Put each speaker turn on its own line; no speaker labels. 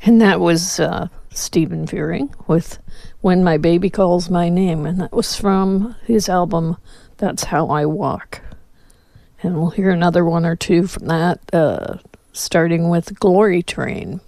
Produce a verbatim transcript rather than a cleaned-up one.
And that was uh, Stephen Fearing with When My Baby Calls My Name. And that was from his album, That's How I Walk. And we'll hear another one or two from that, uh, starting with Glory Train.